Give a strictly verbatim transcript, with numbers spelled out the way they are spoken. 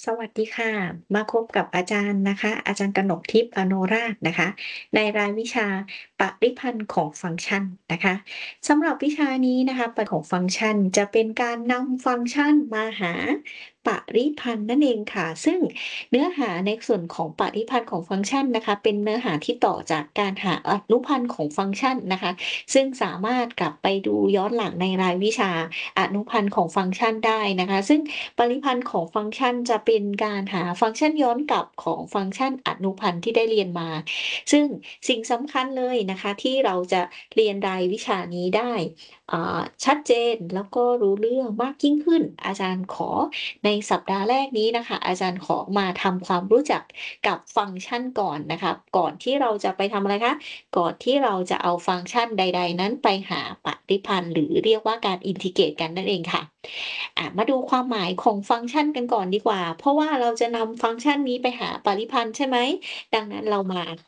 สวัสดีค่ะ มาพบกับอาจารย์นะคะ อาจารย์กนกทิพย์ อโนราชนะคะ ในรายวิชาปริพันธ์ของฟังก์ชันนะคะ สำหรับวิชานี้นะคะปของฟังก์ชันจะเป็นการนำฟังก์ชันมาหาปริพันธ์นั่นเองค่ะ ซึ่งเนื้อหาในส่วนของปริพันธ์ของฟังก์ชันนะคะ เป็นเนื้อหาที่ต่อจากการหาอนุพันธ์ของฟังก์ชันนะคะ ซึ่งสามารถกลับไปดูย้อนหลังในรายวิชาอนุพันธ์ของฟังก์ชันได้นะคะ ซึ่งปริพันธ์ของฟังก์ชันจะเป็นการหาฟังก์ชันย้อนกลับของฟังก์ชันอนุพันธ์ที่ได้เรียนมา ซึ่งสิ่งสำคัญเลยนะคะที่เราจะเรียนรายวิชานี้ได้ อ่า ชัดเจนแล้วก็รู้เรื่องมากยิ่งขึ้น อาจารย์ขอในสัปดาห์แรกนี้นะคะ อาจารย์ขอมาทำความรู้จักกับฟังก์ชันก่อนนะคะ ก่อนที่เราจะไปทำอะไรคะ ก่อนที่เราจะเอาฟังก์ชันใด ๆ นั้นไปหาปริพันธ์ หรือเรียกว่าการอินทิเกรตกันนั่นเองค่ะ อ่า มาดูความหมายของฟังก์ชันกันก่อนดีกว่า เพราะว่าเราจะนำฟังก์ชันนี้ไปหาปริพันธ์ใช่ไหม ดังนั้นเรามา